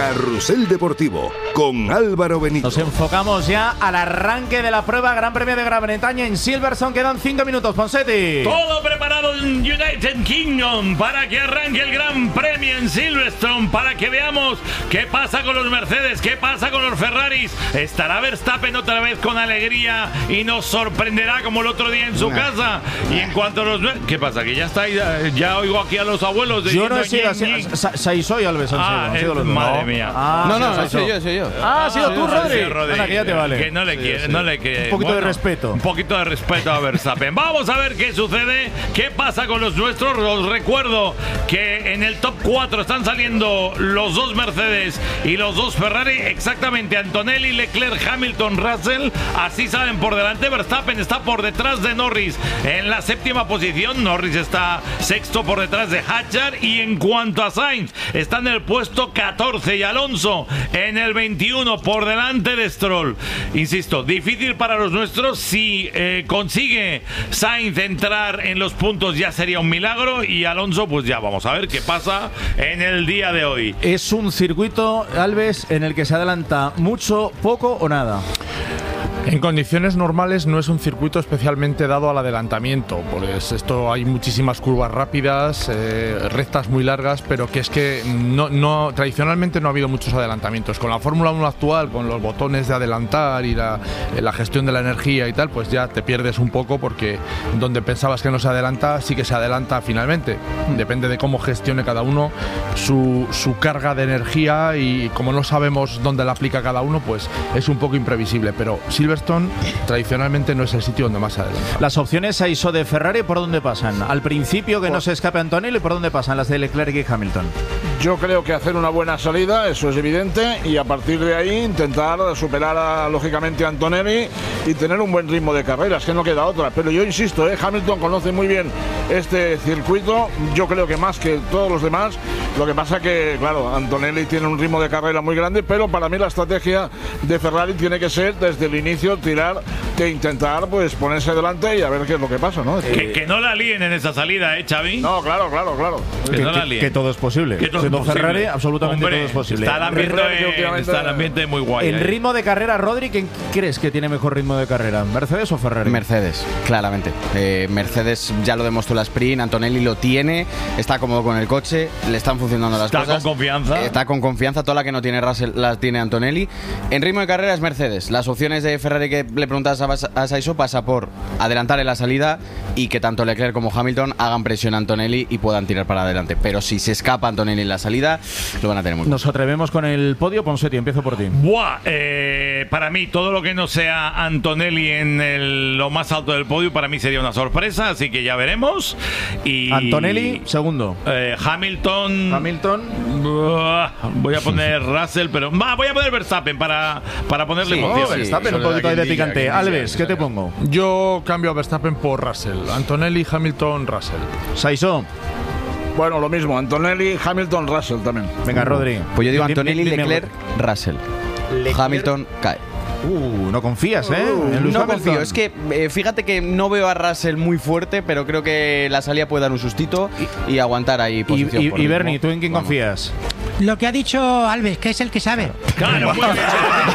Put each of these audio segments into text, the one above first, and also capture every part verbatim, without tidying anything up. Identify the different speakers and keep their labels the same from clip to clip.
Speaker 1: Carrusel Deportivo con Álvaro Benito.
Speaker 2: Nos enfocamos ya al arranque de la prueba Gran Premio de Gran Bretaña en Silverstone. Quedan cinco minutos, Ponsetti.
Speaker 3: Todo preparado en United Kingdom para que arranque el Gran Premio en Silverstone, para que veamos qué pasa con los Mercedes, qué pasa con los Ferraris. ¿Estará Verstappen otra vez con alegría y nos sorprenderá como el otro día en su casa? Y en cuanto a los... ¿Qué pasa? Que ya está ahí, ya oigo aquí a los abuelos de...
Speaker 2: Yo no he sido así. Saisó y Alves han
Speaker 3: ah,
Speaker 2: sido.
Speaker 3: Es, madre mía.
Speaker 2: Ah,
Speaker 4: no, no, no, soy yo, soy yo.
Speaker 2: Ah, ha sido tú, Rodri.
Speaker 3: Anda,
Speaker 2: que ya te vale.
Speaker 3: Que no le
Speaker 2: sí,
Speaker 3: quiere,
Speaker 2: sí.
Speaker 3: no le quiere.
Speaker 2: Un poquito
Speaker 3: bueno,
Speaker 2: de respeto.
Speaker 3: Un poquito de respeto a Verstappen. Vamos a ver qué sucede, qué pasa con los nuestros. Os recuerdo que en el top cuatro están saliendo los dos Mercedes y los dos Ferrari. Exactamente, Antonelli, Leclerc, Hamilton, Russell. Así salen por delante. Verstappen está por detrás de Norris en la séptima posición. Norris está sexto por detrás de Hadjar. Y en cuanto a Sainz, está en el puesto catorce y Alonso en el veintiuno por delante de Stroll. Insisto, difícil para los nuestros. Si eh, consigue Sainz entrar en los puntos ya sería un milagro, y Alonso pues ya vamos a ver qué pasa en el día de hoy.
Speaker 2: Es un circuito, Alves, en el que se adelanta mucho, poco o nada.
Speaker 5: En condiciones normales no es un circuito especialmente dado al adelantamiento, pues esto hay muchísimas curvas rápidas, eh, rectas muy largas, pero que es que no, no, tradicionalmente no ha habido muchos adelantamientos. Con la Fórmula uno actual, con los botones de adelantar y la, la gestión de la energía y tal, pues ya te pierdes un poco, porque donde pensabas que no se adelanta, sí que se adelanta finalmente. Depende de cómo gestione cada uno su, su carga de energía, y como no sabemos dónde la aplica cada uno, pues es un poco imprevisible, pero Silverstone tradicionalmente no es el sitio donde más se adelanta.
Speaker 2: Las opciones a I S O de Ferrari, ¿por dónde pasan? Al principio, que no se escape Antonelli, ¿por dónde pasan las de Leclerc y Hamilton?
Speaker 6: Yo creo que hacer una buena salida, eso es evidente, y a partir de ahí intentar superar a, lógicamente a Antonelli y tener un buen ritmo de carrera, es que no queda otra. Pero yo insisto, ¿eh? Hamilton conoce muy bien este circuito, yo creo que más que todos los demás. Lo que pasa que, claro, Antonelli tiene un ritmo de carrera muy grande, pero para mí la estrategia de Ferrari tiene que ser desde el inicio tirar, de intentar pues ponerse delante y a ver qué es lo que pasa, ¿no?
Speaker 3: Que, que no la líen en esa salida, ¿eh, Xavi?
Speaker 6: No, claro, claro, claro.
Speaker 3: Que,
Speaker 2: que,
Speaker 3: no la
Speaker 2: que,
Speaker 3: líen.
Speaker 2: que todo es posible.
Speaker 3: Que todo
Speaker 2: Siendo
Speaker 3: es posible.
Speaker 2: Ferrari, absolutamente
Speaker 3: Hombre,
Speaker 2: todo es posible.
Speaker 3: Está el ambiente,
Speaker 6: Ferrari,
Speaker 3: está el ambiente muy guay.
Speaker 2: En
Speaker 3: ahí.
Speaker 2: ritmo de carrera, Rodri, ¿quién crees que tiene mejor ritmo de carrera? ¿Mercedes o Ferrari?
Speaker 4: Mercedes, claramente. Eh, Mercedes ya lo demostró la sprint, Antonelli lo tiene, está cómodo con el coche, le están funcionando las
Speaker 3: está
Speaker 4: cosas.
Speaker 3: Está con confianza.
Speaker 4: Está con confianza, toda la que no tiene Russell las tiene Antonelli. En ritmo de carrera es Mercedes. Las opciones de Ferrari que le preguntas a, a Sainz pasa por adelantar en la salida y que tanto Leclerc como Hamilton hagan presión a Antonelli y puedan tirar para adelante. Pero si se escapa Antonelli en la salida, lo van a tener muy
Speaker 2: Nos atrevemos con el podio. Ponsetti, empiezo por ti.
Speaker 3: Buah, eh, para mí todo lo que no sea Antonelli en el, lo más alto del podio, para mí sería una sorpresa, así que ya veremos. Y
Speaker 2: Antonelli, segundo.
Speaker 3: Eh, Hamilton.
Speaker 2: Hamilton.
Speaker 3: Buah, voy a poner Russell, pero va, voy a poner Verstappen para, para ponerle
Speaker 4: Sí,
Speaker 3: emoción.
Speaker 4: oh,
Speaker 2: Verstappen, un poquito ahí de picante. Alves, ¿qué te pongo?
Speaker 5: Yo cambio a Verstappen por Russell. Antonelli, Hamilton, Russell.
Speaker 2: Saisó.
Speaker 6: Bueno, lo mismo, Antonelli, Hamilton, Russell también.
Speaker 2: Venga, Rodri.
Speaker 4: Pues yo digo
Speaker 2: Dime-
Speaker 4: Antonelli,
Speaker 2: dime-
Speaker 4: Leclerc, Russell.
Speaker 2: Leclerc.
Speaker 4: Hamilton cae.
Speaker 2: Uh, no confías, ¿eh? En Lewis
Speaker 4: No
Speaker 2: Hamilton.
Speaker 4: confío, es que eh, fíjate que no veo a Russell muy fuerte, pero creo que la salida puede dar un sustito y, y aguantar ahí
Speaker 2: Y,
Speaker 4: posición
Speaker 2: y,
Speaker 4: por
Speaker 2: y
Speaker 4: ritmo.
Speaker 2: Bernie, ¿tú en quién
Speaker 4: Vamos.
Speaker 2: confías?
Speaker 7: Lo que ha dicho Alves, que es el que sabe.
Speaker 3: Claro, muy bien.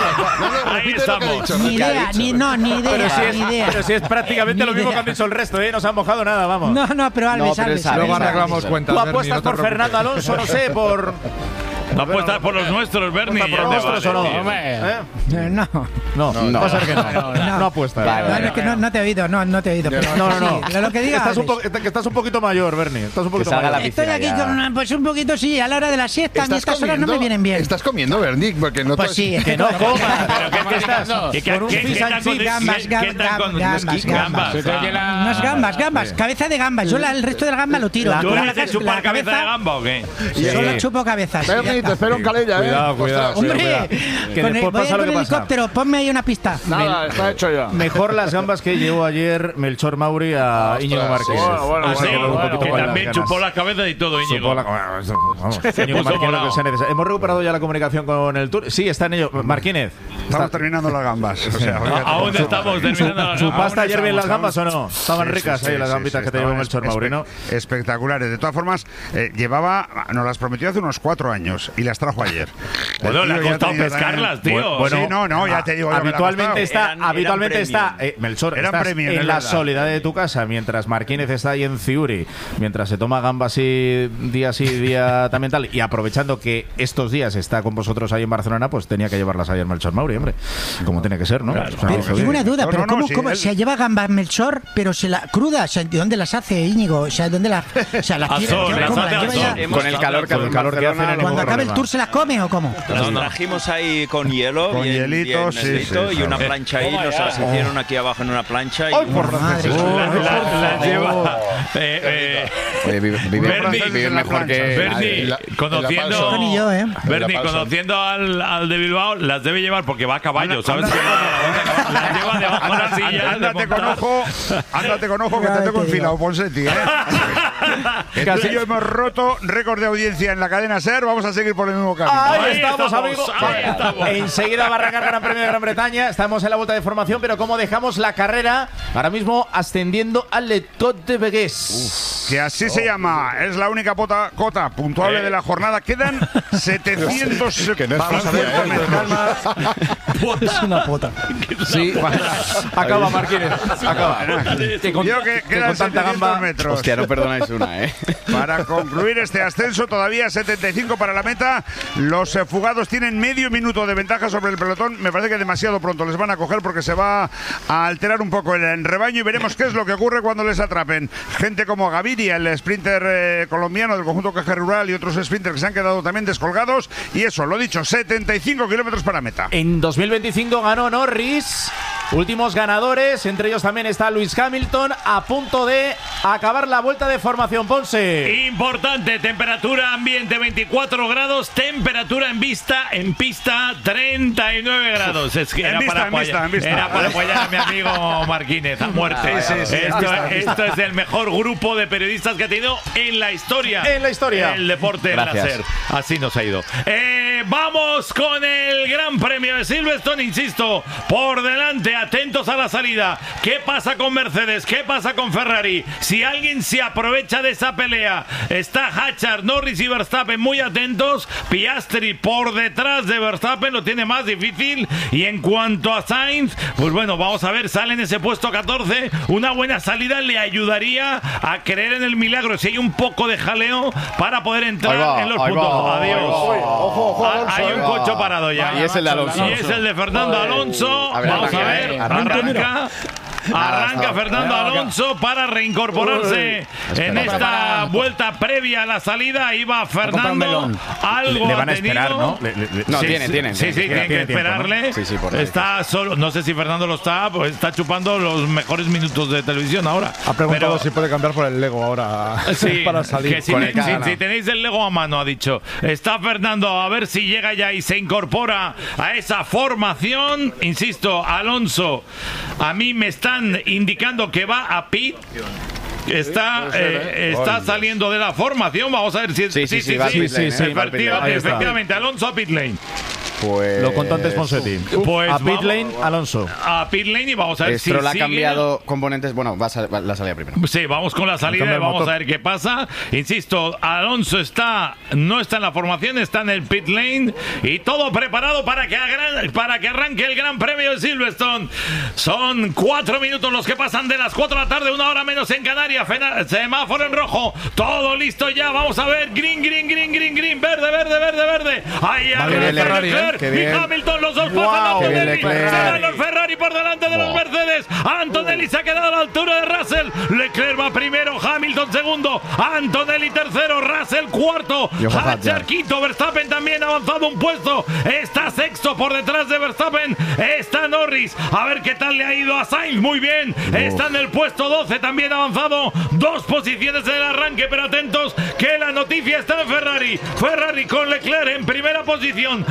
Speaker 3: Ahí estamos.
Speaker 7: Ni idea, ni, no, ni idea,
Speaker 2: Pero si es,
Speaker 7: ni idea.
Speaker 2: pero si es prácticamente
Speaker 7: Ni
Speaker 2: lo mismo
Speaker 7: idea.
Speaker 2: que han dicho el resto, ¿eh? No se han mojado nada, vamos.
Speaker 7: No, no, pero Alves,
Speaker 4: No, pero
Speaker 7: Alves.
Speaker 4: sabe,
Speaker 5: Luego
Speaker 7: Alves,
Speaker 5: arreglamos
Speaker 7: Alves.
Speaker 5: cuentas.
Speaker 2: Tú
Speaker 5: Bernie,
Speaker 2: apuestas
Speaker 5: no te
Speaker 2: por
Speaker 5: preocupes.
Speaker 2: Fernando Alonso, no sé, por...
Speaker 3: ¿No apuestas por los nuestros, Bernie?
Speaker 2: ¿Apuestas por
Speaker 3: Ya
Speaker 2: los
Speaker 3: te
Speaker 2: nuestros
Speaker 3: vale,
Speaker 2: o no?
Speaker 3: tío.
Speaker 2: ¿Eh?
Speaker 7: Eh, No,
Speaker 2: No,
Speaker 4: No.
Speaker 2: va a ser que no. No,
Speaker 7: No.
Speaker 2: apuestas.
Speaker 4: Vale,
Speaker 7: no,
Speaker 4: vale.
Speaker 7: es que no, no te he oído, no, no te he oído. Pero
Speaker 2: No, no, no.
Speaker 7: sí, lo que diga
Speaker 2: Estás un,
Speaker 7: Alves.
Speaker 2: po- que estás un poquito mayor, Bernie. Estás un poquito
Speaker 4: salga
Speaker 2: mayor.
Speaker 4: la
Speaker 7: Estoy
Speaker 4: piscina
Speaker 7: aquí
Speaker 4: ya.
Speaker 7: con una, pues un poquito, sí, a la hora de la siesta. A mí estas horas no me vienen bien.
Speaker 8: ¿Estás comiendo, Bernie? Porque no
Speaker 7: Pues
Speaker 8: te-
Speaker 7: sí, es
Speaker 2: Que no comas. ¿Pero qué, qué estás?
Speaker 3: ¿Qué- qué-
Speaker 2: Con un
Speaker 3: qué-
Speaker 2: fish
Speaker 3: qué
Speaker 2: and
Speaker 3: tal con-
Speaker 2: chips.
Speaker 7: Gambas,
Speaker 3: qué- qué tal con-
Speaker 7: gambas,
Speaker 3: gambas?
Speaker 7: gambas.
Speaker 3: Ah.
Speaker 7: Unas gambas, gambas, cabeza de gambas. Yo la- el resto del gamba lo tiro.
Speaker 3: ¿Tú
Speaker 7: Con
Speaker 3: le
Speaker 7: la
Speaker 3: haces
Speaker 7: ca-
Speaker 3: chupar
Speaker 7: la
Speaker 3: cabeza de gamba o qué?
Speaker 7: Solo chupo cabezas. ya
Speaker 6: Bernie,
Speaker 7: está.
Speaker 6: te espero en Calella, ¿eh?
Speaker 2: Cuidado, cuidado.
Speaker 7: Hombre,
Speaker 2: cuidado. Que
Speaker 7: con el-
Speaker 2: después
Speaker 7: voy a ir
Speaker 2: pasa lo
Speaker 7: con
Speaker 2: que
Speaker 7: el
Speaker 2: pasa.
Speaker 7: helicóptero, ponme ahí una pista.
Speaker 6: Nada, está hecho ya.
Speaker 2: Mejor las gambas que llevó ayer Melchor Mauri a Íñigo Márquez.
Speaker 6: Bueno, bueno,
Speaker 3: Ah,
Speaker 2: Se
Speaker 3: sí,
Speaker 2: quedó un poquito
Speaker 3: que
Speaker 2: con las
Speaker 3: también
Speaker 2: ganas.
Speaker 3: chupó la cabeza y todo, Íñigo.
Speaker 2: Chupó la- bueno, eso, vamos. Íñigo
Speaker 3: puso
Speaker 2: Márquez, lo
Speaker 3: morado.
Speaker 2: que sea necesario. Hemos recuperado ya la comunicación con el Tour. Sí, está en ello. Marquínez.
Speaker 8: Estamos terminando las gambas. O sea,
Speaker 3: A- Aún estamos terminando la
Speaker 2: ¿Chupaste
Speaker 3: gamba.
Speaker 2: ayer bien las
Speaker 8: estamos,
Speaker 2: gambas o no?
Speaker 8: aún-
Speaker 2: Estaban
Speaker 8: Sí,
Speaker 2: ricas
Speaker 8: sí,
Speaker 2: ahí
Speaker 8: sí,
Speaker 2: las
Speaker 8: sí,
Speaker 2: gambitas
Speaker 8: sí,
Speaker 2: que te llevó
Speaker 8: estaban
Speaker 2: Melchor
Speaker 8: espe-
Speaker 2: Mauri, ¿no?
Speaker 8: Espectaculares. De todas formas, eh, llevaba, nos las prometió hace unos cuatro años. y las trajo ayer.
Speaker 3: Bueno, le ha
Speaker 8: tío ya
Speaker 3: costado
Speaker 8: tenía
Speaker 3: pescarlas,
Speaker 8: también-
Speaker 3: tío.
Speaker 8: Bueno, sí, no, no, ya te digo yo que le ha
Speaker 2: Habitualmente
Speaker 8: costado.
Speaker 2: está,
Speaker 9: Eran-
Speaker 2: habitualmente
Speaker 9: eran
Speaker 2: está,
Speaker 9: premium.
Speaker 2: eh, Melchor,
Speaker 8: Eran
Speaker 2: estás
Speaker 8: premium,
Speaker 2: en
Speaker 8: es
Speaker 2: la
Speaker 8: verdad.
Speaker 2: soledad de tu casa, mientras Marquínez está ahí en Ciuri, mientras se toma gambas y día sí, día también tal, y aprovechando que estos días está con vosotros ahí en Barcelona, pues tenía que llevarlas ahí en Melchor Mauri, hombre. Como tiene que ser, ¿no? O sea,
Speaker 7: Pero
Speaker 2: que-
Speaker 7: tengo una duda,
Speaker 8: No,
Speaker 7: pero
Speaker 8: no, no,
Speaker 7: ¿cómo,
Speaker 8: sí,
Speaker 7: cómo
Speaker 8: él-
Speaker 7: se lleva gambas Melchor, pero se la cruda? O sea, ¿de dónde las hace Íñigo? O sea, ¿dónde las o sea, las
Speaker 3: Al
Speaker 7: tira?
Speaker 3: sol, las
Speaker 7: ¿Cómo
Speaker 3: hace
Speaker 7: las
Speaker 3: al
Speaker 7: lleva
Speaker 3: sol.
Speaker 7: ya?
Speaker 9: Hemos
Speaker 4: Con el calor que hace
Speaker 2: Con el
Speaker 4: en
Speaker 2: calor que hace,
Speaker 4: Barcelona,
Speaker 2: no hay
Speaker 7: Cuando
Speaker 2: ningún
Speaker 7: acabe el
Speaker 2: problema.
Speaker 7: tour se las come o cómo?
Speaker 9: Las trajimos ahí con hielo,
Speaker 8: Con
Speaker 9: bien,
Speaker 8: hielito,
Speaker 9: bien
Speaker 8: sí,
Speaker 9: helito,
Speaker 8: sí,
Speaker 9: y una
Speaker 8: sí.
Speaker 9: plancha ahí, nos las hicieron aquí abajo en una plancha. Y
Speaker 7: Madre
Speaker 3: La,
Speaker 7: mía.
Speaker 3: la- la lleva. Eh, eh,
Speaker 4: Oye, vive, vive-
Speaker 3: Bernie,
Speaker 4: vive mejor que
Speaker 3: Bernie,
Speaker 4: nadie.
Speaker 10: la-
Speaker 3: conociendo,
Speaker 10: en la
Speaker 7: Ni yo, ¿eh?
Speaker 3: Bernie,
Speaker 10: En la
Speaker 3: conociendo al, al de Bilbao, las debe llevar porque va a caballo, ¿sabes? Que va- las lleva debajo de la silla. de
Speaker 8: Ándate con
Speaker 3: montar.
Speaker 8: ojo, ándate con ojo que
Speaker 7: Ya
Speaker 8: te
Speaker 7: te
Speaker 8: tengo
Speaker 7: digo.
Speaker 8: enfilado, Ponseti, ¿eh? Que tú y yo hemos roto récord de audiencia en la cadena SER, vamos a seguir por el mismo camino.
Speaker 2: Ahí,
Speaker 3: Ahí
Speaker 2: estamos,
Speaker 3: estamos,
Speaker 2: amigos.
Speaker 3: ahí estamos.
Speaker 2: Enseguida va a arrancar el Gran Premio de Gran Bretaña. Estamos en la vuelta de formación, pero como dejamos la carrera, ahora mismo ascendiendo al Le Tour de Vegas.
Speaker 8: Que así se llama, es la única pota- cota puntuable
Speaker 3: Eh.
Speaker 8: de la jornada. Quedan setecientos
Speaker 10: Que no es
Speaker 8: cincuenta
Speaker 10: Francia, ¿eh?
Speaker 8: metros.
Speaker 7: Es una pota.
Speaker 2: Sí, acaba Marquínez. Acaba. Que con,
Speaker 8: Yo que
Speaker 2: que
Speaker 8: quedan
Speaker 2: con tanta
Speaker 8: setecientos
Speaker 2: gamba.
Speaker 8: metros.
Speaker 4: Hostia, no perdonáis una, ¿eh?
Speaker 8: Para concluir este ascenso, todavía setenta y cinco para la meta. Los eh, fugados tienen medio minuto de ventaja sobre el pelotón. Me parece que demasiado pronto les van a coger porque se va a alterar un poco el rebaño y veremos qué es lo que ocurre cuando les atrapen. Gente como Gaviria, el sprinter eh, colombiano del conjunto Caja Rural, y otros sprinters que se han quedado también descolgados. Y eso, lo dicho, setenta y cinco kilómetros para meta.
Speaker 2: En dos mil veinticinco ganó Norris. Últimos ganadores, entre ellos también está Lewis Hamilton, a punto de acabar la vuelta de formación. Ponce.
Speaker 3: Importante, temperatura ambiente veinticuatro grados, temperatura en vista, en pista treinta y nueve grados. Es que
Speaker 8: En
Speaker 3: era,
Speaker 8: vista,
Speaker 3: para
Speaker 8: en vista,
Speaker 3: apoyar,
Speaker 8: en vista.
Speaker 3: era para apoyar a mi amigo Marquínez a muerte.
Speaker 8: sí, sí, en
Speaker 3: esto,
Speaker 8: vista, en
Speaker 3: esto es el mejor grupo de periodistas que ha tenido en la historia.
Speaker 2: En la historia.
Speaker 3: El deporte
Speaker 4: Gracias.
Speaker 3: láser. Así nos ha ido. Eh, vamos con el Gran Premio de Silverstone, insisto, por delante. Atentos a la salida. ¿Qué pasa con Mercedes? ¿Qué pasa con Ferrari? Si alguien se aprovecha de esa pelea, está Hatchard, Norris y Verstappen muy atentos. Piastri por detrás de Verstappen lo tiene más difícil. Y en cuanto a Sainz, pues bueno, vamos a ver, sale en ese puesto catorce. Una buena salida le ayudaría a creer en el milagro. Si hay un poco de jaleo para poder entrar
Speaker 4: Ahí va,
Speaker 3: en los
Speaker 4: ahí
Speaker 3: puntos.
Speaker 4: va,
Speaker 3: Adiós.
Speaker 4: ahí va.
Speaker 6: Ojo, ojo,
Speaker 3: Ah,
Speaker 6: Alonso,
Speaker 3: hay
Speaker 6: eh.
Speaker 3: un coche parado ya.
Speaker 4: Y es el de Alonso.
Speaker 3: Y es el de Fernando Alonso.
Speaker 4: A ver,
Speaker 3: Vamos a
Speaker 4: arranca,
Speaker 3: ver.
Speaker 4: eh.
Speaker 3: Arranca. Arranca Fernando
Speaker 2: Arranca.
Speaker 3: Alonso para reincorporarse en esta vuelta previa a la salida. Iba Fernando. Algo
Speaker 2: Le van a
Speaker 3: ha tenido.
Speaker 2: esperar, ¿no? Le- le- le-
Speaker 4: No,
Speaker 3: Sí,
Speaker 4: tiene,
Speaker 3: sí,
Speaker 4: tiene.
Speaker 3: Sí, sí,
Speaker 4: tiene.
Speaker 3: tienen que
Speaker 2: tiene tiempo, ¿no?
Speaker 3: esperarle.
Speaker 4: Sí, sí, por ley.
Speaker 3: Está solo. No sé si Fernando lo está, pues está chupando los mejores minutos de televisión ahora.
Speaker 5: Ha preguntado
Speaker 3: Pero-
Speaker 5: si puede cambiar por el Lego ahora
Speaker 3: Sí,
Speaker 5: para salir.
Speaker 3: que si,
Speaker 4: con
Speaker 3: te-
Speaker 4: el que
Speaker 3: si-
Speaker 4: gana.
Speaker 3: si tenéis el Lego a mano, ha dicho. Está Fernando, a ver si llega ya y se incorpora a esa formación. Insisto, Alonso, a mí me están indicando que va a pit. Está, eh, está saliendo de la formación. Vamos a ver si
Speaker 4: Sí, sí, sí, va al pit lane,
Speaker 2: sí,
Speaker 4: eh, va al pit lane.
Speaker 2: Ahí está.
Speaker 3: Efectivamente, Alonso a pit lane.
Speaker 4: Pues...
Speaker 2: Lo contó antes Ponsetti.
Speaker 3: Pues
Speaker 2: a pit
Speaker 3: vamos-
Speaker 2: lane, Alonso.
Speaker 3: A pit lane y vamos a ver
Speaker 4: Stroll
Speaker 3: si
Speaker 4: ha
Speaker 3: sigue.
Speaker 4: cambiado componentes. Bueno, va a sal- va la salida primero.
Speaker 3: Sí, vamos con la salida
Speaker 5: cambio
Speaker 3: y
Speaker 5: el
Speaker 3: vamos
Speaker 5: motor.
Speaker 3: a ver qué pasa. Insisto, Alonso está, no está en la formación, está en el pit lane y todo preparado para que, agran- para que arranque el Gran Premio de Silverstone. Son cuatro minutos los que pasan de las cuatro de la tarde, una hora menos en Canarias. Fena- semáforo en rojo, todo listo ya. Vamos a ver, green, green, green, green, green, verde, verde, verde, verde. Ahí
Speaker 4: Vale,
Speaker 3: arriba
Speaker 4: bien, Ferrari,
Speaker 3: Leclerc
Speaker 4: ¿eh? Qué
Speaker 3: y
Speaker 4: bien.
Speaker 3: Hamilton, los dos
Speaker 2: Wow,
Speaker 3: pasan a
Speaker 4: qué bien,
Speaker 3: Antonelli.
Speaker 4: Leclerc.
Speaker 3: Se dan los Ferrari por delante de los Mercedes. Antonelli se ha quedado a la altura de Russell. Leclerc va primero, Hamilton segundo, Antonelli tercero, Russell cuarto,
Speaker 4: Y ojo,
Speaker 3: Hatcher
Speaker 4: Hatcher.
Speaker 3: quinto, Verstappen también ha avanzado un puesto. Está sexto por detrás de Verstappen. Está Norris. A ver qué tal le ha ido a Sainz. Muy bien. Está en el puesto doce. También ha avanzado dos posiciones en el arranque. Pero atentos que la noticia está en Ferrari. Ferrari con Leclerc en primera posición. Hamilton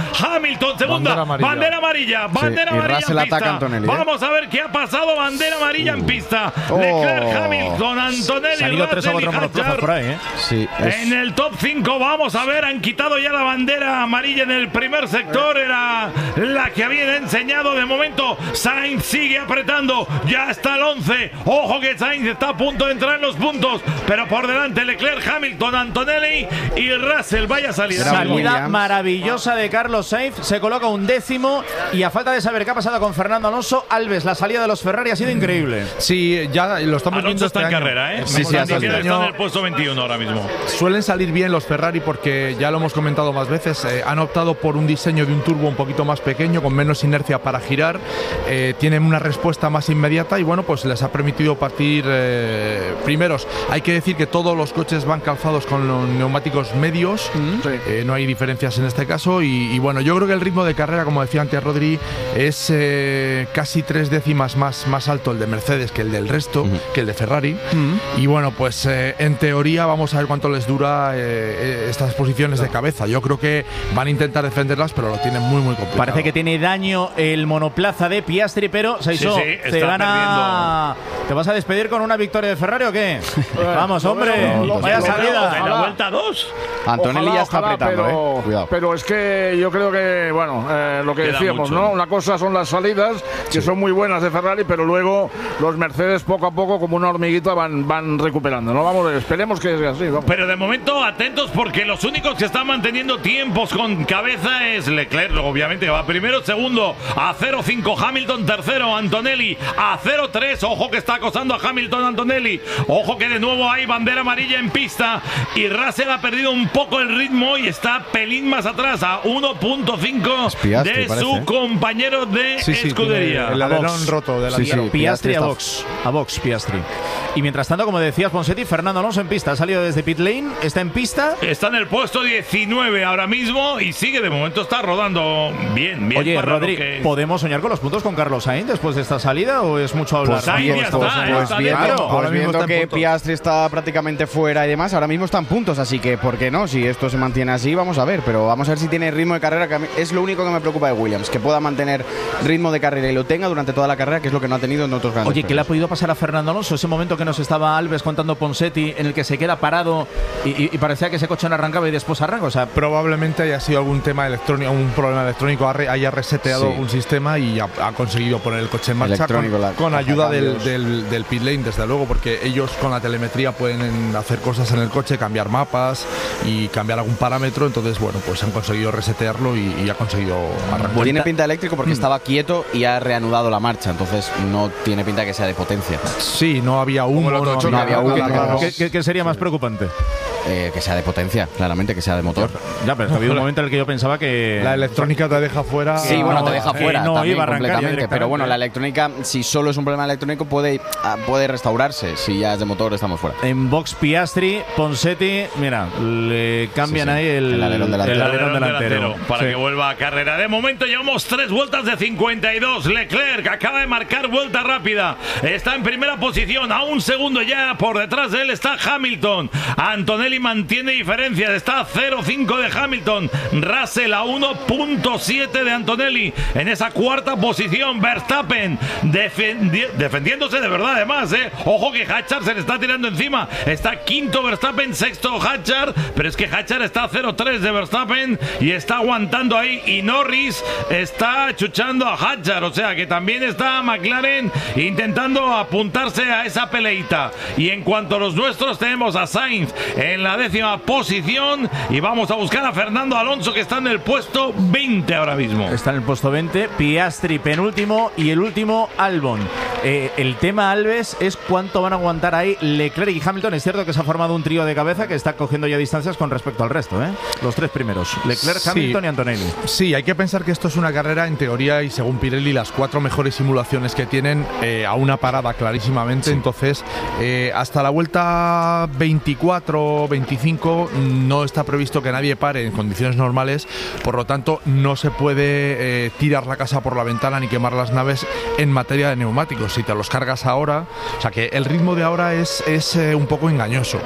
Speaker 3: Hamilton, segunda.
Speaker 5: Bandera amarilla.
Speaker 3: Bandera amarilla. Bandera
Speaker 4: Sí, y
Speaker 3: amarilla
Speaker 4: Russell
Speaker 3: en pista.
Speaker 4: ataca a Antonelli, ¿eh?
Speaker 3: Vamos a ver qué ha pasado. Bandera amarilla en pista.
Speaker 4: Oh.
Speaker 3: Leclerc, Hamilton, Antonelli,
Speaker 2: Se han ido tres o
Speaker 3: Russell y
Speaker 2: cuatro monoplazas
Speaker 3: Hadjar.
Speaker 2: por ahí, ¿eh?
Speaker 4: Sí, es-
Speaker 3: En el top cinco, vamos a ver, han quitado ya la bandera amarilla en el primer sector, era la que habían enseñado. De momento, Sainz sigue apretando, ya está el once. Ojo que Sainz está a punto de entrar en los puntos, pero por delante Leclerc, Hamilton, Antonelli y Russell. Vaya salida.
Speaker 4: Era
Speaker 2: Salida
Speaker 4: Williams.
Speaker 2: maravillosa de Carlos Sainz, se coloca un décimo y a falta de saber qué ha pasado con Fernando Alonso, Alves, la salida de los Ferrari ha sido increíble.
Speaker 5: Sí, ya lo estamos viendo
Speaker 3: Alonso
Speaker 5: este
Speaker 3: está en
Speaker 5: año.
Speaker 3: carrera, ¿eh?
Speaker 4: Sí,
Speaker 3: Me
Speaker 4: sí,
Speaker 3: están
Speaker 4: ha salido.
Speaker 3: diciendo, está en el puesto veintiuno ahora mismo.
Speaker 5: Suelen salir bien los Ferrari porque ya lo hemos comentado más veces, eh, han optado por un diseño de un turbo un poquito más pequeño, con menos inercia para girar, eh, tienen una respuesta más inmediata y bueno, pues les ha permitido partir eh, primeros. Hay que decir que todos los coches van calzados con los neumáticos medios, eh, no hay diferencias en este caso y, y bueno, yo creo que el ritmo de carrera, como decía antes Rodri, es eh, casi tres décimas más, más alto el de Mercedes que el del resto, que el de Ferrari y bueno, pues eh, en teoría vamos a ver cuánto les dura eh, estas posiciones de cabeza. Yo creo que van a intentar defenderlas, pero lo tienen muy muy complicado.
Speaker 2: Parece que tiene daño el monoplaza de Piastri, pero Saiso,
Speaker 3: Sí, sí,
Speaker 2: te
Speaker 3: está
Speaker 2: van a... ¿Te vas a despedir con una victoria de Ferrari o qué? Vamos, hombre,
Speaker 6: lo- lo-
Speaker 2: vaya
Speaker 6: lo-
Speaker 2: salida.
Speaker 3: En la vuelta dos.
Speaker 4: Antonelli
Speaker 6: Ojalá,
Speaker 4: ya está
Speaker 6: ojalá,
Speaker 4: apretando,
Speaker 6: pero,
Speaker 4: eh. Cuidado.
Speaker 6: pero es que yo creo que, bueno, eh, lo que
Speaker 3: Queda
Speaker 6: decíamos,
Speaker 3: mucho.
Speaker 6: ¿no? Una cosa son las salidas, que son muy buenas de Ferrari, pero luego los Mercedes poco a poco, como una hormiguita, van, van recuperando, ¿no? Vamos, esperemos que sea así, vamos.
Speaker 3: Pero de momento atentos porque los únicos que están manteniendo tiempos con cabeza es Leclerc, obviamente que va primero, segundo a cero cinco Hamilton, tercero Antonelli a cero tres, ojo que está acosando a Hamilton Antonelli, ojo que de nuevo hay bandera amarilla en pista y Russell ha perdido un poco el ritmo y está pelín más atrás a uno punto cinco
Speaker 4: Piastri,
Speaker 3: de
Speaker 4: parece,
Speaker 3: su
Speaker 4: ¿eh?
Speaker 3: compañero de
Speaker 5: Sí, sí,
Speaker 3: escudería.
Speaker 5: tiene el
Speaker 2: A
Speaker 5: alerón
Speaker 2: Vox.
Speaker 5: roto
Speaker 4: Sí,
Speaker 5: delantero.
Speaker 4: sí.
Speaker 2: Piastri a
Speaker 4: está-
Speaker 2: Vox, a Vox Piastri. Y mientras tanto, como decías, Ponsetti, Fernando Alonso en pista, ha salido desde pit lane, está en pista.
Speaker 3: Está en el puesto diecinueve ahora mismo y sigue, de momento está rodando bien, bien.
Speaker 2: Oye,
Speaker 3: para lo
Speaker 2: Rodri,
Speaker 3: que-
Speaker 2: ¿podemos soñar con los puntos con Carlos Sainz después de esta salida o es mucho hablar?
Speaker 3: Pues Sainz ya está,
Speaker 4: Pues,
Speaker 3: eh,
Speaker 4: pues
Speaker 3: está
Speaker 4: viendo,
Speaker 3: dentro.
Speaker 4: pues
Speaker 5: Ahora mismo
Speaker 4: viendo
Speaker 5: está en
Speaker 4: que
Speaker 5: puntos.
Speaker 4: Piastri está prácticamente fuera y demás, ahora mismo están puntos, así que ¿por qué no? Si esto se mantiene así, vamos a ver, pero vamos a ver si tiene ritmo de carrera, que a mí es lo único que me preocupa de Williams, que pueda mantener ritmo de carrera y lo tenga durante toda la carrera, que es lo que no ha tenido en otros grandes
Speaker 2: Oye, ¿qué le ha
Speaker 4: premios.
Speaker 2: podido pasar a Fernando Alonso? Ese momento que nos estaba Alves contando Ponsetti, en el que se queda parado y, y- y parecía que ese coche no arrancaba y después arranca. O sea,
Speaker 5: Probablemente haya sido algún tema electrónico, un problema electrónico, ha re- haya reseteado
Speaker 4: Sí.
Speaker 5: algún sistema y ha, ha conseguido poner el coche en marcha
Speaker 4: Electrónico,
Speaker 5: con,
Speaker 4: la-
Speaker 5: con
Speaker 4: la
Speaker 5: ayuda del,
Speaker 4: cambios.
Speaker 5: del, del pit lane, desde luego, porque ellos con la telemetría pueden hacer cosas en el coche, cambiar mapas y cambiar algún parámetro. Entonces, bueno, pues han conseguido resetearlo y, y ha conseguido arrancar.
Speaker 4: Tiene pinta eléctrico porque estaba quieto y ha reanudado la marcha, entonces no tiene pinta que sea de potencia.
Speaker 5: Sí, no había humo,
Speaker 6: el otro
Speaker 5: no,
Speaker 6: choque,
Speaker 4: no había humo,
Speaker 5: nada
Speaker 4: claro.
Speaker 5: raro.
Speaker 2: ¿qué, qué- qué sería más preocupante?
Speaker 4: Eh, que sea de potencia, claramente, que sea de motor.
Speaker 2: Ya, pero es que ha habido un momento en el que yo pensaba que...
Speaker 5: La electrónica te deja fuera.
Speaker 4: Sí, bueno, te deja
Speaker 2: que
Speaker 4: fuera
Speaker 2: no
Speaker 4: también
Speaker 2: iba a arrancar ya
Speaker 4: completamente. Pero bueno,
Speaker 2: directamente.
Speaker 4: la electrónica, si solo es un problema electrónico, puede, ah, puede restaurarse. Si ya es de motor, estamos fuera.
Speaker 2: En box Piastri, Ponsetti, mira, le cambian
Speaker 4: Sí, sí.
Speaker 2: ahí el,
Speaker 4: El alerón delantero.
Speaker 2: el
Speaker 3: El
Speaker 2: alerón
Speaker 3: alerón
Speaker 2: delantero.
Speaker 3: delantero, para
Speaker 2: Sí.
Speaker 3: que vuelva a carrera. De momento llevamos tres vueltas de cincuenta y dos. Leclerc acaba de marcar vuelta rápida. Está en primera posición. A un segundo ya por detrás de él está Hamilton. Antonelli mantiene diferencias. Está a cero cinco de Hamilton. Russell a uno punto siete de Antonelli. En esa cuarta posición, Verstappen defendi- defendiéndose de verdad además. ¿eh? Ojo que Hadjar se le está tirando encima. Está quinto Verstappen, sexto Hadjar. Pero es que Hadjar está a cero tres de Verstappen y está aguantando ahí. Y Norris está chuchando a Hadjar. O sea que también está McLaren intentando apuntarse a esa peleita. Y en cuanto a los nuestros, tenemos a Sainz en la décima posición. Y vamos a buscar a Fernando Alonso, que está en el puesto veinte ahora mismo.
Speaker 2: Está en el puesto veinte, Piastri penúltimo y el último Albon. Eh, el tema Alves es cuánto van a aguantar ahí Leclerc y Hamilton. Es cierto que se ha formado un trío de cabeza que está cogiendo ya distancias con respecto al resto, ¿eh? Los tres primeros, Leclerc,
Speaker 5: Sí.
Speaker 2: Hamilton y Antonelli.
Speaker 5: Sí, hay que pensar que esto es una carrera, en teoría, y según Pirelli, las cuatro mejores simulaciones que tienen eh, a una parada clarísimamente. Entonces, eh, hasta la vuelta veinticuatro veinticinco no está previsto que nadie pare en condiciones normales. Por lo tanto, no se puede eh, tirar la casa por la ventana ni quemar las naves en materia de neumáticos. Si te los cargas ahora, o sea que el ritmo de ahora es, es eh, un poco engañoso.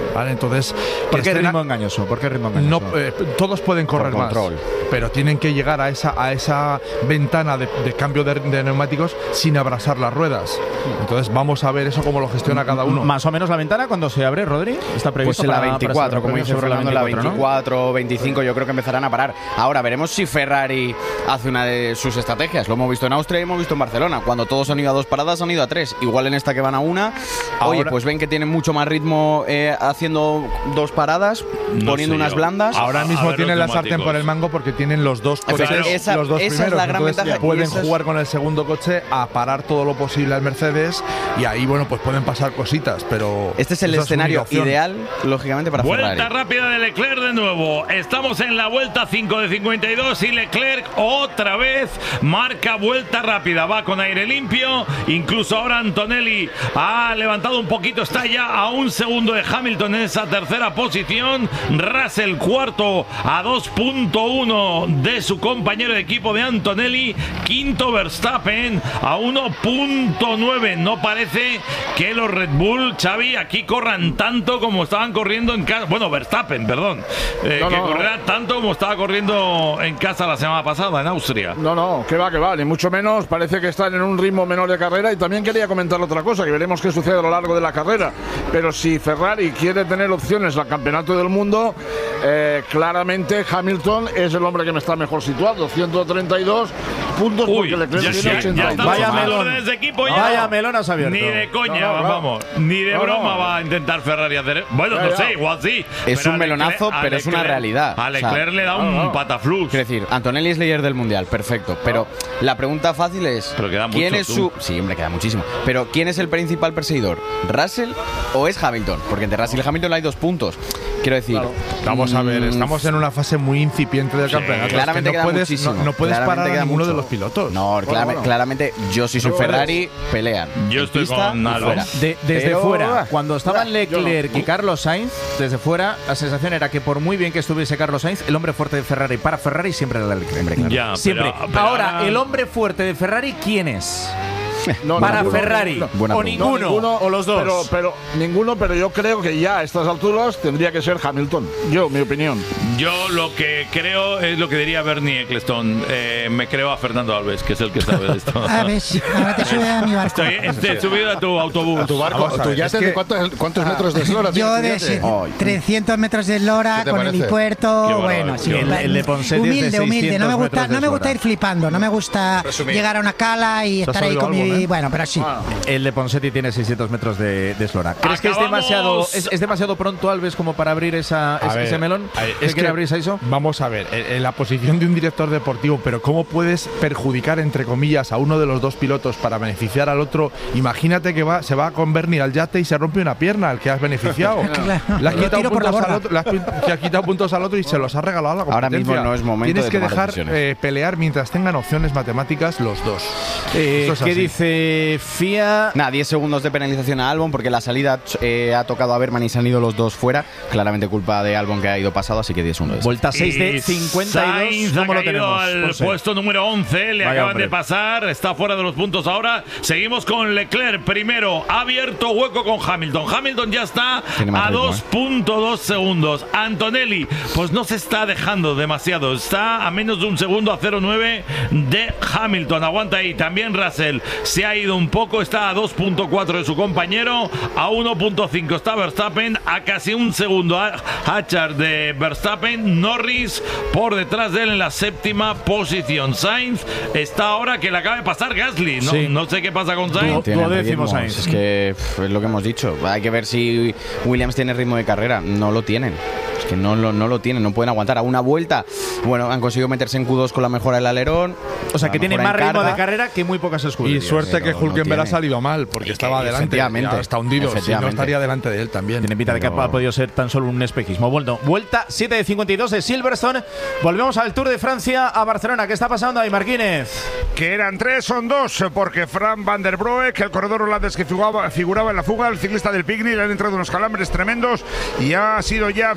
Speaker 5: ¿vale? Entonces,
Speaker 2: ¿por qué
Speaker 5: estén
Speaker 2: ritmo
Speaker 5: a-
Speaker 2: engañoso? ¿Por qué ritmo engañoso?
Speaker 5: No, eh, todos pueden correr
Speaker 4: Por
Speaker 5: más,
Speaker 4: control.
Speaker 5: pero tienen que llegar a esa a esa ventana de, de cambio de, de neumáticos sin abrasar las ruedas. Entonces vamos a ver eso cómo lo gestiona cada uno.
Speaker 2: Más o menos la ventana cuando se abre, Rodri, está previsto
Speaker 4: Pues en la
Speaker 2: para- para
Speaker 4: veinticuatro,
Speaker 2: ese
Speaker 4: como
Speaker 2: premio
Speaker 4: dice
Speaker 2: sobre la
Speaker 4: Fernando, en la
Speaker 2: veinticuatro, ¿no?
Speaker 4: veinticuatro, veinticinco yo creo que empezarán a parar. Ahora veremos si Ferrari hace una de sus estrategias. Lo hemos visto en Austria y hemos visto en Barcelona. Cuando todos han ido a dos paradas, han ido a tres. Igual en esta que van a una, oye,
Speaker 5: Ahora-
Speaker 4: pues ven que tienen mucho más ritmo eh, haciendo dos paradas,
Speaker 3: No
Speaker 4: poniendo
Speaker 3: sé
Speaker 4: unas
Speaker 3: yo.
Speaker 4: blandas.
Speaker 5: Ahora
Speaker 3: A- a
Speaker 5: mismo
Speaker 3: ver
Speaker 5: tienen la
Speaker 3: los
Speaker 5: sartén por el
Speaker 3: neumáticos.
Speaker 5: mango porque tienen los dos coches,
Speaker 4: Claro. Esa-
Speaker 5: los dos
Speaker 4: esa es
Speaker 5: primeros.
Speaker 4: la gran
Speaker 5: Entonces
Speaker 4: ventaja, y
Speaker 5: pueden
Speaker 4: esa es-
Speaker 5: jugar con el segundo coche a parar todo lo posible al Mercedes y ahí, bueno, pues pueden pasar cositas, pero
Speaker 4: Este es el
Speaker 5: esa su
Speaker 4: escenario
Speaker 5: única opción.
Speaker 4: ideal, lógicamente, para
Speaker 3: Vuelta
Speaker 4: Ferrari.
Speaker 3: rápida de Leclerc de nuevo. Estamos en la vuelta cinco de cincuenta y dos y Leclerc otra vez marca vuelta rápida. Va con aire limpio. Incluso ahora Antonelli ha levantado un poquito. Está ya a un segundo de Hamilton en esa tercera posición. Russell cuarto a dos punto uno de su compañero de equipo de Antonelli. Quinto Verstappen a uno punto nueve. No parece que los Red Bull, Xavi, aquí corran tanto como estaban corriendo en casa. Bueno, Verstappen, perdón. Eh,
Speaker 6: No,
Speaker 3: que
Speaker 6: no,
Speaker 3: correrá tanto como estaba corriendo en casa la semana pasada, en Austria.
Speaker 6: No, no, que va, que va, ni mucho menos. Parece que están en un ritmo menor de carrera. Y también quería comentar otra cosa, que veremos qué sucede a lo largo de la carrera. Pero si Ferrari quiere tener opciones al campeonato del mundo, eh, claramente Hamilton es el hombre que me está mejor situado. ciento treinta y dos puntos
Speaker 3: Uy,
Speaker 6: porque Leclerc
Speaker 3: ya,
Speaker 6: tiene
Speaker 3: ya,
Speaker 6: ochenta y
Speaker 3: ya
Speaker 6: dos.
Speaker 3: estamos
Speaker 2: Vaya
Speaker 3: en
Speaker 2: melón.
Speaker 3: órdenes de equipo ya.
Speaker 2: Vaya melón has abierto.
Speaker 3: Ni de coña,
Speaker 6: No, no, claro.
Speaker 3: vamos. Ni de
Speaker 6: No,
Speaker 3: broma
Speaker 6: no.
Speaker 3: va a intentar Ferrari hacer. Bueno,
Speaker 6: Ya,
Speaker 3: no
Speaker 6: ya.
Speaker 3: sé, igual sí.
Speaker 4: Es
Speaker 3: pero
Speaker 4: un
Speaker 3: a
Speaker 4: melonazo,
Speaker 3: Leclerc- a
Speaker 4: pero es una
Speaker 3: Leclerc-
Speaker 4: realidad.
Speaker 3: A Leclerc
Speaker 4: O sea,
Speaker 3: le da
Speaker 6: no,
Speaker 3: un
Speaker 6: no.
Speaker 3: pataflux.
Speaker 4: Quiero decir, Antonelli es líder del mundial, perfecto. Pero la pregunta fácil es:
Speaker 3: Pero queda
Speaker 4: ¿quién
Speaker 3: mucho,
Speaker 4: es
Speaker 3: tú.
Speaker 4: su. Sí, hombre, queda muchísimo. Pero ¿quién es el principal perseguidor? ¿Russell o es Hamilton? Porque entre Russell y Hamilton hay dos puntos. Quiero decir.
Speaker 5: Vamos a ver,
Speaker 4: mm,
Speaker 5: estamos en una fase muy incipiente del campeonato. Es que
Speaker 4: Claramente
Speaker 5: no
Speaker 4: queda
Speaker 5: puedes,
Speaker 4: muchísimo.
Speaker 5: no, no puedes
Speaker 4: Claramente
Speaker 5: parar a
Speaker 4: queda
Speaker 5: ninguno
Speaker 4: mucho.
Speaker 5: de los pilotos.
Speaker 4: No, claramente,
Speaker 6: bueno.
Speaker 4: claramente yo si soy
Speaker 6: No
Speaker 4: Ferrari, pelean.
Speaker 3: Yo
Speaker 4: En
Speaker 3: estoy
Speaker 4: pista
Speaker 3: con
Speaker 4: y
Speaker 3: Alba.
Speaker 4: fuera.
Speaker 2: De- desde
Speaker 4: Pero-
Speaker 2: fuera, cuando estaban Leclerc
Speaker 6: yo
Speaker 2: y Carlos Sainz, desde fuera, la sensación era que por muy bien que estuviese Carlos Sainz, el hombre fuerte de Ferrari para Ferrari siempre era Leclerc. Hombre, claro.
Speaker 3: Ya,
Speaker 2: siempre.
Speaker 3: pero- pero
Speaker 2: ahora,
Speaker 3: ahora-
Speaker 2: el hombre fuerte de Ferrari, ¿quién es?
Speaker 6: No,
Speaker 2: para
Speaker 6: ninguno,
Speaker 2: Ferrari.
Speaker 6: ninguno.
Speaker 4: Buena
Speaker 2: o
Speaker 4: pregunta.
Speaker 2: ninguno,
Speaker 6: No, ninguno,
Speaker 2: o los dos.
Speaker 6: Pero, pero ninguno, pero yo creo que ya a estas alturas tendría que ser Hamilton. Yo, mi opinión.
Speaker 3: Yo lo que creo es lo que diría Bernie Ecclestone. Eh, me creo a Fernando Alves, que es el que sabe de esto.
Speaker 7: A ver, si ahora te sube a mi barco.
Speaker 3: Estoy, estoy subido a tu autobús.
Speaker 10: Tu barco,
Speaker 5: Vamos a
Speaker 10: tu
Speaker 5: ver,
Speaker 10: yate
Speaker 5: es que-
Speaker 10: de cuántos, cuántos metros de eslora
Speaker 7: Yo
Speaker 10: tiene
Speaker 7: de
Speaker 10: tu yate?
Speaker 7: ese-
Speaker 4: Ay.
Speaker 7: trescientos metros de eslora
Speaker 10: ¿Qué te
Speaker 7: con
Speaker 10: parece?
Speaker 7: helipuerto,
Speaker 3: Qué bárbaro,
Speaker 7: bueno,
Speaker 3: qué
Speaker 7: sí,
Speaker 2: bárbaro. El- el de Ponset es de
Speaker 7: humilde, humilde, no me
Speaker 2: seiscientos
Speaker 7: gusta,
Speaker 2: metros de
Speaker 7: no me gusta
Speaker 2: eslora.
Speaker 7: ir flipando, no me gusta
Speaker 10: Resumir.
Speaker 7: llegar a una cala y
Speaker 5: ¿Se has
Speaker 7: estar ahí
Speaker 5: oído
Speaker 7: con mi,
Speaker 5: algo, eh?
Speaker 7: bueno, pero sí.
Speaker 2: El de Ponsetti tiene seiscientos metros de, de eslora. ¿Crees que es
Speaker 3: Acabamos.
Speaker 2: demasiado, es, es demasiado pronto, Alves, como para abrir esa,
Speaker 5: A
Speaker 2: ese,
Speaker 5: ver,
Speaker 2: ese melón?
Speaker 5: a ver,
Speaker 2: ¿Qué quiere abrir Saiso?
Speaker 5: Vamos a ver, en, en la posición de un director deportivo, pero ¿cómo puedes perjudicar, entre comillas, a uno de los dos pilotos para beneficiar al otro? Imagínate que va, se va con Bernie al yate y se rompe una pierna al que has beneficiado.
Speaker 7: Claro.
Speaker 5: Le has
Speaker 7: Lo
Speaker 5: quitado
Speaker 7: tiro por la
Speaker 5: puntos al
Speaker 7: borda.
Speaker 5: otro, le has, pin- le has quitado puntos al otro y se los has regalado a la
Speaker 4: Ahora
Speaker 5: competencia.
Speaker 4: mismo no es momento
Speaker 5: Tienes
Speaker 4: de
Speaker 5: que
Speaker 4: tomar
Speaker 5: dejar
Speaker 4: decisiones.
Speaker 5: eh, pelear mientras tengan opciones matemáticas los dos.
Speaker 2: Eh,
Speaker 5: Esto es
Speaker 2: ¿Qué
Speaker 5: así.
Speaker 2: dice F I A?
Speaker 4: Nada, diez segundos de penalización a Albon porque la salida eh, ha tocado a Berman y se han ido los dos fuera. Claramente culpa de Albon que ha ido pasado, así que diez segundos.
Speaker 2: Vuelta seis de
Speaker 3: Y
Speaker 2: cincuenta y
Speaker 3: Sainz
Speaker 2: dos. ¿Cómo
Speaker 3: ha
Speaker 2: lo
Speaker 3: caído
Speaker 2: tenemos?
Speaker 3: al
Speaker 2: Ponce.
Speaker 3: puesto número once, le
Speaker 2: Vaya
Speaker 3: acaban
Speaker 2: hombre.
Speaker 3: de pasar, está fuera de los puntos ahora. Seguimos con Leclerc primero, ha abierto hueco con Hamilton. Hamilton ya está
Speaker 4: Tiene más
Speaker 3: a
Speaker 4: ritmo,
Speaker 3: dos punto dos segundos. Antonelli, pues no se está dejando demasiado, está a menos de un segundo, a cero punto nueve de Hamilton. Aguanta ahí. También Russell se ha ido un poco, está a dos punto cuatro de su compañero, a uno punto cinco está Verstappen, a casi un segundo a Hatchard de Verstappen. Norris por detrás de él en la séptima posición. Sainz está ahora que le acaba de pasar Gasly. No,
Speaker 2: Sí.
Speaker 3: no sé qué pasa con Sainz.
Speaker 4: Tiene
Speaker 2: duodécimo
Speaker 4: ritmo.
Speaker 2: Sainz.
Speaker 4: Es que pff, es lo que hemos dicho. Hay que ver si Williams tiene ritmo de carrera. No lo tienen. Es que no lo, no lo tienen, no pueden aguantar. A una vuelta, bueno, han conseguido meterse en Q dos con la mejora del alerón.
Speaker 2: O sea,
Speaker 4: la
Speaker 2: que tiene
Speaker 4: mejora
Speaker 2: más
Speaker 4: en
Speaker 2: ritmo de
Speaker 4: carga.
Speaker 2: carrera que muy pocas
Speaker 5: Y
Speaker 2: escuderías.
Speaker 5: suerte
Speaker 4: pero
Speaker 5: que
Speaker 4: no
Speaker 5: Hülkenberg ha
Speaker 4: tiene.
Speaker 5: salido mal, porque
Speaker 4: Y
Speaker 5: estaba
Speaker 4: que-
Speaker 5: delante.
Speaker 4: efectivamente.
Speaker 5: Ya está hundido. Si no,
Speaker 4: Efectivamente.
Speaker 5: estaría delante de él también.
Speaker 2: Tiene pinta de que
Speaker 4: Pero-
Speaker 2: ha podido ser tan solo un espejismo. Bueno, vuelta siete de cincuenta y dos de Silverstone. Volvemos al Tour de Francia a Barcelona. ¿Qué está pasando ahí, Marquínez?
Speaker 8: Que eran tres, son dos, porque Fran van der Broek, el corredor holandés que figuraba, figuraba en la fuga, el ciclista del Picnic, le han entrado unos calambres tremendos y ha sido ya absorbido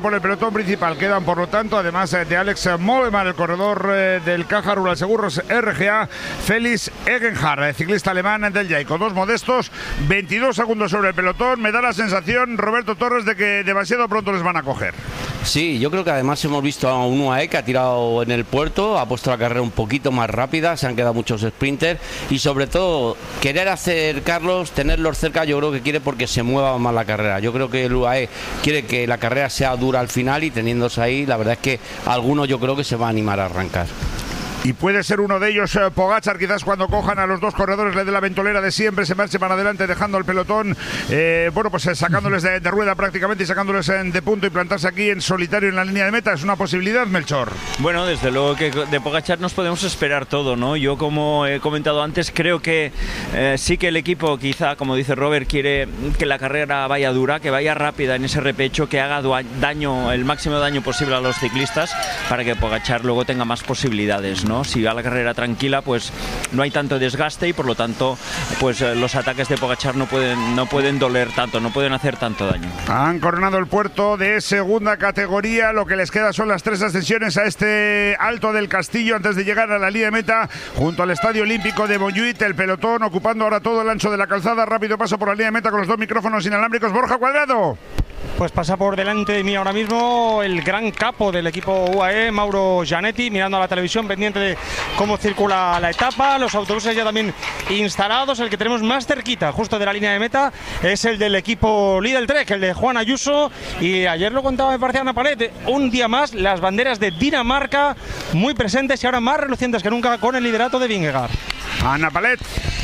Speaker 8: por el pelotón principal. Quedan, por lo tanto, además de Alex Mollema, el corredor eh, del Caja Rural Seguros R G A, Félix Egenhardt, ciclista alemán del Jayco. Dos modestos, veintidós segundos sobre el pelotón. Me da la sensación, Roberto Torres, de que demasiado pronto les van a coger.
Speaker 11: Sí, yo creo que además hemos visto a un U A E que ha tirado en el puerto, ha puesto la carrera un poquito más rápida, se han quedado muchos sprinters y sobre todo querer acercarlos, tenerlos cerca, yo creo que quiere porque se mueva más la carrera. Yo creo que el U A E quiere que la carrera sea dura al final y teniéndose ahí, la verdad es que alguno yo creo que se va a animar a arrancar.
Speaker 8: Y puede ser uno de ellos, eh, Pogačar, quizás cuando cojan a los dos corredores, le dé la ventolera de siempre, se marche para adelante dejando el pelotón, eh, bueno, pues eh, sacándoles de, de rueda prácticamente y sacándoles en, de punto y plantarse aquí en solitario en la línea de meta. ¿Es una posibilidad, Melchor?
Speaker 9: Bueno, desde luego que de Pogačar nos podemos esperar todo, ¿no? Yo, como he comentado antes, creo que eh, sí que el equipo, quizá, como dice Robert, quiere que la carrera vaya dura, que vaya rápida en ese repecho, que haga daño, el máximo daño posible a los ciclistas para que Pogačar luego tenga más posibilidades, ¿no? Si va la carrera tranquila, pues no hay tanto desgaste y por lo tanto pues los ataques de Pogačar no pueden, no pueden doler tanto, no pueden hacer tanto daño.
Speaker 8: Han coronado el puerto de segunda categoría, lo que les queda son las tres ascensiones a este Alto del Castillo antes de llegar a la línea de meta junto al Estadio Olímpico de Montjuïc. El pelotón ocupando ahora todo el ancho de la calzada. Rápido paso por la línea de meta con los dos micrófonos inalámbricos. Borja Cuadrado.
Speaker 12: Pues pasa por delante de mí ahora mismo el gran capo del equipo U A E, Mauro Gianetti, mirando a la televisión, pendiente de cómo circula la etapa. Los autobuses ya también instalados. El que tenemos más cerquita, justo de la línea de meta, es el del equipo Lidl Trek, el de Juan Ayuso. Y ayer lo contaba, me parece, Ana Palet, un día más las banderas de Dinamarca muy presentes y ahora más relucientes que nunca con el liderato de Vingegaard.
Speaker 8: Ana Palet.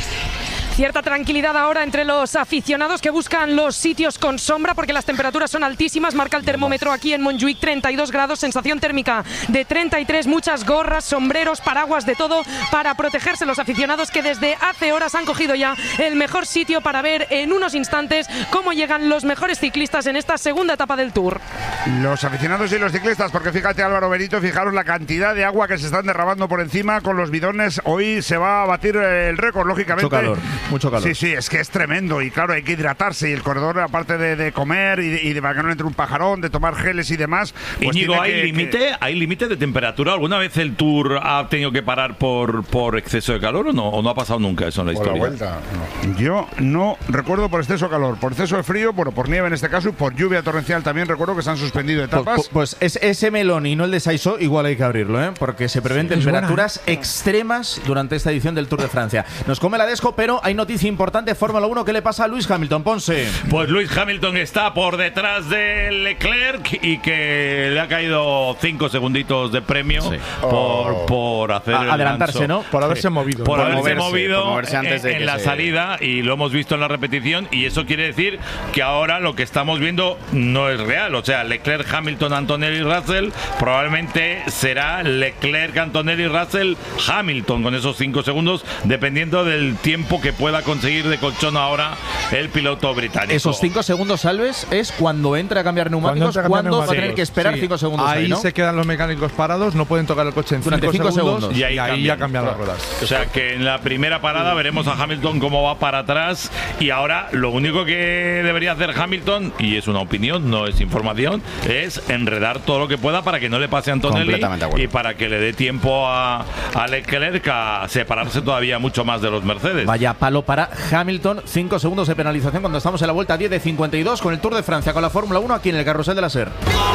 Speaker 13: Cierta tranquilidad ahora entre los aficionados que buscan los sitios con sombra porque las temperaturas son altísimas. Marca el termómetro aquí en Montjuïc, treinta y dos grados, sensación térmica de treinta y tres, muchas gorras, sombreros, paraguas, de todo para protegerse los aficionados que desde hace horas han cogido ya el mejor sitio para ver en unos instantes cómo llegan los mejores ciclistas en esta segunda etapa del Tour.
Speaker 8: Los aficionados y los ciclistas, porque fíjate, Álvaro Benito, fijaros la cantidad de agua que se están derramando por encima con los bidones. Hoy se va a batir el récord, lógicamente.
Speaker 2: Mucho calor. Mucho calor.
Speaker 8: Sí, sí, es que es tremendo y claro, hay que hidratarse y el corredor, aparte de, de comer y de, y de para que no entre un pajarón, de tomar geles y demás.
Speaker 3: Pues Íñigo, ¿hay límite que... ¿hay límite de temperatura? ¿Alguna vez el Tour ha tenido que parar por, por exceso de calor o no? ¿O no ha pasado nunca eso en la historia?
Speaker 10: Por la vuelta,
Speaker 8: no. Yo no recuerdo por exceso de calor, por exceso de frío, bueno, por nieve en este caso y por lluvia torrencial también recuerdo que se han suspendido etapas.
Speaker 2: Pues, pues, pues es, ese melón y no el de Saisó, igual hay que abrirlo, ¿eh? Porque se prevén sí, temperaturas extremas durante esta edición del Tour de Francia. Nos come la desco, pero hay noticia importante, Fórmula uno. ¿Qué le pasa a Lewis Hamilton, Ponce?
Speaker 3: Pues Lewis Hamilton está por detrás de Leclerc y que le ha caído cinco segunditos de premio sí. por, oh. por hacer
Speaker 2: a,
Speaker 3: el
Speaker 2: adelantarse,
Speaker 3: lanzo.
Speaker 2: ¿no? Por haberse
Speaker 3: sí.
Speaker 2: movido.
Speaker 3: Por,
Speaker 2: por
Speaker 3: haberse
Speaker 2: moverse,
Speaker 3: movido
Speaker 2: por moverse antes de
Speaker 3: en,
Speaker 2: que
Speaker 3: en la
Speaker 2: se...
Speaker 3: salida y lo hemos visto en la repetición y eso quiere decir que ahora lo que estamos viendo no es real. O sea, Leclerc, Hamilton, Antonelli, Russell probablemente será Leclerc, Antonelli, Russell, Hamilton con esos cinco segundos dependiendo del tiempo que pueda conseguir de colchón ahora el piloto británico.
Speaker 2: Esos cinco segundos, Alves, es cuando entra a cambiar neumáticos, cuando, cuando va a tener que esperar cinco sí. segundos.
Speaker 5: Ahí,
Speaker 2: ahí ¿no?
Speaker 5: se quedan los mecánicos parados, no pueden tocar el coche en
Speaker 2: durante cinco segundos, segundos
Speaker 5: y ahí, y ahí ya cambian las ruedas.
Speaker 3: O sea que en la primera parada veremos a Hamilton cómo va para atrás y ahora lo único que debería hacer Hamilton, y es una opinión, no es información, es enredar todo lo que pueda para que no le pase a Antonelli y para que le dé tiempo a, a Leclerc a separarse todavía mucho más de los Mercedes.
Speaker 2: Vaya palo para Hamilton, cinco segundos de penalización cuando estamos en la vuelta diez de cincuenta y dos con el Tour de Francia, con la Fórmula uno aquí en el Carrusel de la SER.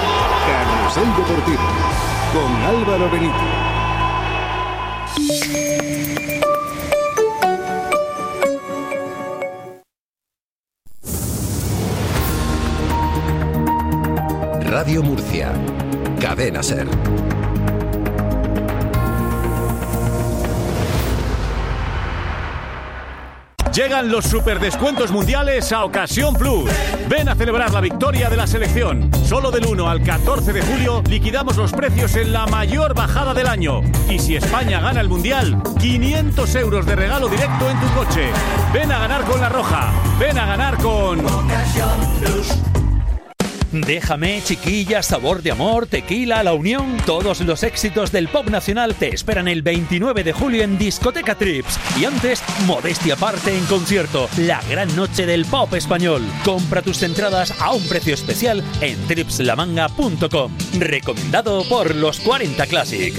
Speaker 1: Carrusel Deportivo con Álvaro Benito. Radio Murcia, Cadena SER.
Speaker 14: Llegan los superdescuentos mundiales a Ocasión Plus. Ven a celebrar la victoria de la selección. Solo del uno al catorce de julio liquidamos los precios en la mayor bajada del año. Y si España gana el mundial, quinientos euros de regalo directo en tu coche. Ven a ganar con La Roja. Ven a ganar con Ocasión Plus.
Speaker 15: Déjame, Chiquilla, Sabor de Amor, Tequila, La Unión. Todos los éxitos del pop nacional te esperan el veintinueve de julio en Discoteca Trips. Y antes, modestia aparte en concierto. La gran noche del pop español. Compra tus entradas a un precio especial en trips la manga punto com. Recomendado por los cuarenta Classic.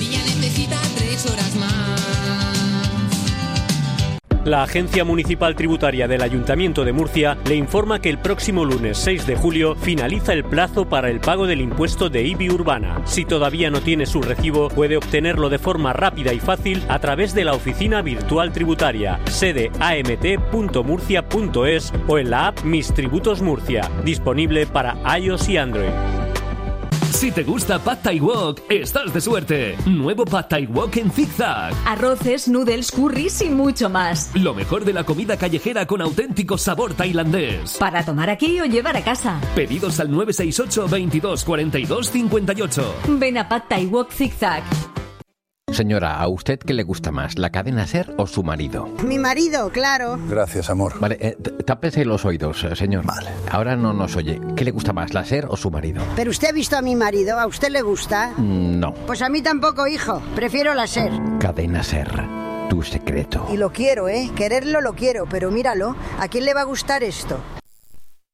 Speaker 16: La Agencia Municipal Tributaria del Ayuntamiento de Murcia le informa que el próximo lunes seis de julio finaliza el plazo para el pago del impuesto de I B I urbana. Si todavía no tiene su recibo, puede obtenerlo de forma rápida y fácil a través de la Oficina Virtual Tributaria, sede a m t punto murcia punto es o en la app Mis Tributos Murcia, disponible para iOS y Android.
Speaker 17: Si te gusta Pad Thai Wok, estás de suerte. Nuevo Pad Thai Wok en zigzag.
Speaker 18: Arroces, noodles, curries y mucho más.
Speaker 17: Lo mejor de la comida callejera con auténtico sabor tailandés.
Speaker 18: Para tomar aquí o llevar a casa.
Speaker 17: Pedidos al nueve seis ocho, veintidós, cuarenta y dos, cincuenta y ocho.
Speaker 18: Ven a Pad Thai Wok Zigzag.
Speaker 19: Señora, ¿a usted qué le gusta más, la cadena SER o su marido?
Speaker 20: Mi marido, claro.
Speaker 19: Gracias, amor. Vale, eh, tápese los oídos, eh, señor. Vale. Ahora no nos oye. ¿Qué le gusta más, la SER o su marido?
Speaker 20: Pero usted ha visto a mi marido, ¿a usted le gusta?
Speaker 19: Mm, no.
Speaker 20: Pues a mí tampoco, hijo. Prefiero la SER.
Speaker 19: Cadena SER, tu secreto.
Speaker 20: Y lo quiero, ¿eh? Quererlo lo quiero, pero míralo, ¿a quién le va a gustar esto?